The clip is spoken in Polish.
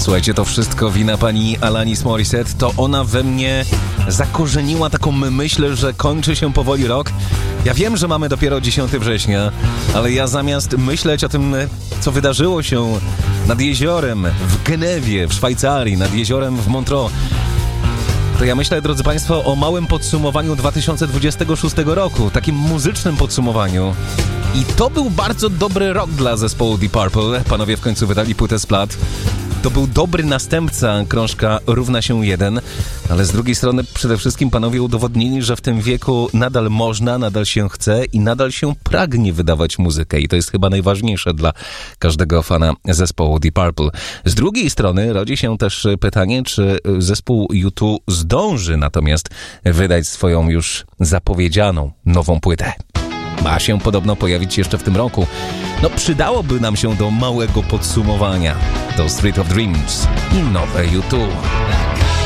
Słuchajcie, to wszystko wina pani Alanis Morissette. To ona we mnie zakorzeniła taką myśl, że kończy się powoli rok. Ja wiem, że mamy dopiero 10 września, ale ja zamiast myśleć o tym, co wydarzyło się nad jeziorem w Genewie, w Szwajcarii, nad jeziorem w Montreux, to ja myślę, drodzy Państwo, o małym podsumowaniu 2026 roku, takim muzycznym podsumowaniu. I to był bardzo dobry rok dla zespołu Deep Purple. Panowie w końcu wydali płytę Splat. To był dobry następca krążka Równa się 1, ale z drugiej strony przede wszystkim panowie udowodnili, że w tym wieku nadal można, nadal się chce i nadal się pragnie wydawać muzykę i to jest chyba najważniejsze dla każdego fana zespołu Deep Purple. Z drugiej strony rodzi się też pytanie, czy zespół U2 zdąży natomiast wydać swoją już zapowiedzianą nową płytę. Ma się podobno pojawić jeszcze w tym roku. No przydałoby nam się do małego podsumowania. To Street of Dreams i nowe U2.